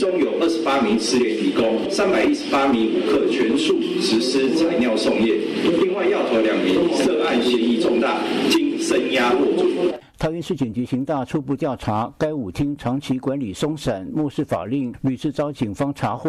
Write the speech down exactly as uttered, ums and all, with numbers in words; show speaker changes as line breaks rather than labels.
中有二十八名失联移工，三百一十八名武客全数实施采尿送验。另外，要头两名涉案嫌疑重大，经声押获准。
桃园市警局刑大初步调查，该舞厅长期管理松散，漠视法令，屡次遭警方查获。